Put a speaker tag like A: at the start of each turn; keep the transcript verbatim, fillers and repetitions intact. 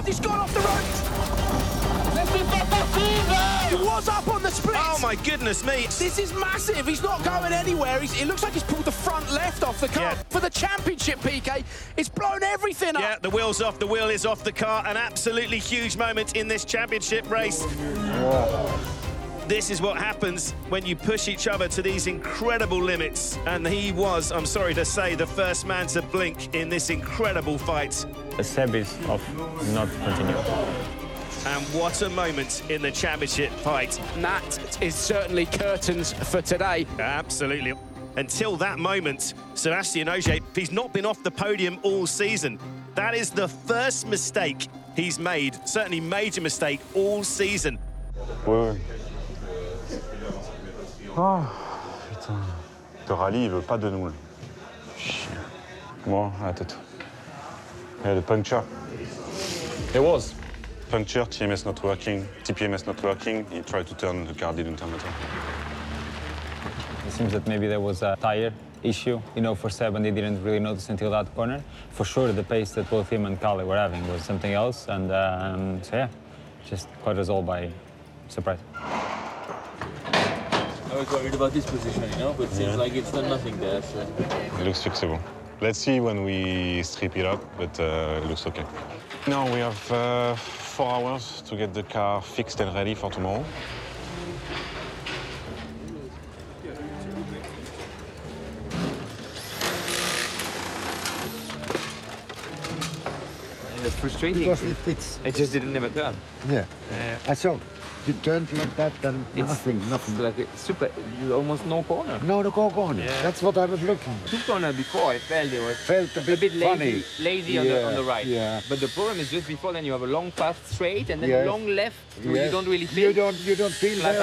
A: he's gone off the ropes. He was up on the split.
B: Oh, my goodness me.
A: This is massive. He's not going anywhere. He's, it looks like he's pulled the front left off the car.
B: Yeah.
A: For the championship, P K, it's blown everything up.
B: Yeah, the wheel's off, the wheel is off the car. An absolutely huge moment in this championship race.
C: Wow.
B: This is what happens when you push each other to these incredible limits. And he was, I'm sorry to say, the first man to blink in this incredible fight.
C: The Seb is of not continue.
B: And what a moment in the championship fight.
A: And that is certainly curtains for today.
B: Absolutely. Until that moment, Sebastian Ogier, he's not been off the podium all season. That is the first mistake he's made, certainly major mistake all season.
D: Ouais, ouais. Oh, putain. Le rallye, il veut pas de nous. Là. Chien. Bon, à tout. Yeah, the puncture.
C: It was.
D: Puncture, T M S not working, T P M S not working. He tried to turn, the car didn't turn at all.
C: It seems that maybe there was a tire issue, you know, for Seb, and they didn't really notice until that corner. For sure, the pace that both him and Kalle were having was something else, and um, so yeah, just caught us all by surprise.
E: I was worried about this position, you know, but it seems
D: Yeah.
E: like it's done nothing there, so...
D: It looks fixable. Let's see when we strip it up, but uh, it looks okay. Now we have uh, four hours to get the car fixed and ready for tomorrow.
E: It's frustrating.
F: Because it, it's,
E: It just didn't never turn.
F: yeah.
E: Uh,
F: I saw you turned like that, then
E: it's
F: nothing, nothing.
E: Like it's super, almost no corner.
F: No, the car corner.
E: Yeah.
F: That's what I was looking.
E: Two corner before, I felt it was
F: Felt a
E: a
F: bit,
E: bit lazy,
F: funny.
E: lazy on, the, on the
F: Yeah,
E: right.
F: yeah.
E: But the problem is just before then you have a long path straight and then
F: Yes.
E: long left where
F: Yes.
E: you don't really feel.
F: You don't, you don't feel
E: Flat
F: there.